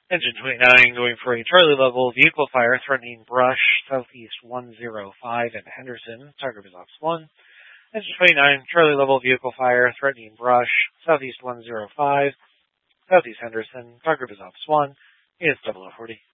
Engine 29 going for a Charlie level vehicle fire threatening brush southeast 105 at Henderson, target is Ops 1. Engine 29 Charlie level vehicle fire threatening brush southeast 105 southeast Henderson, target is Ops 1. It's 0040.